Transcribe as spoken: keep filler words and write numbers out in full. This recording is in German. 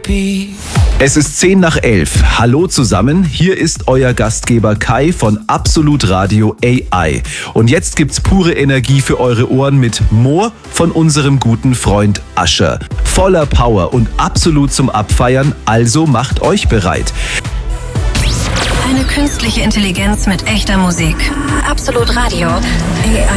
be. Es ist zehn nach elf. Hallo zusammen, hier ist euer Gastgeber Kai von Absolut Radio A I. Und jetzt gibt's pure Energie für eure Ohren mit More von unserem guten Freund Usher. Voller Power und absolut zum Abfeiern, also macht euch bereit. Eine künstliche Intelligenz mit echter Musik. Absolut Radio. A I.